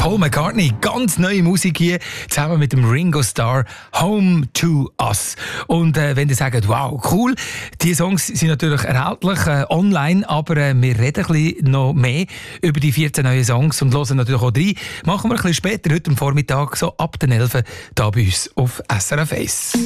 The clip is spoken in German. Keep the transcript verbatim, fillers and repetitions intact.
Paul McCartney, ganz neue Musik hier, zusammen mit dem Ringo Starr, Home to Us. Und äh, wenn ihr sagt, wow, cool, die Songs sind natürlich erhältlich äh, online, aber äh, wir reden ein bisschen noch mehr über die vierzehn neuen Songs und hören natürlich auch rein. Machen wir ein bisschen später, heute am Vormittag, so ab den elf, da bei uns auf S R F eins.